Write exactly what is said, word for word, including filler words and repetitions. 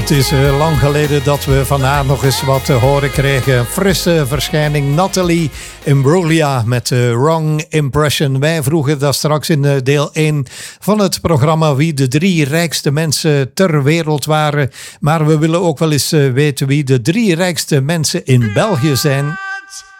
Het is uh, lang geleden dat we van haar nog eens wat te horen kregen. Een frisse verschijning. Natalie Imbruglia met uh, Wrong Impression. Wij vroegen dat straks in uh, deel één van het programma wie de drie rijkste mensen ter wereld waren. Maar we willen ook wel eens uh, weten wie de drie rijkste mensen in België zijn.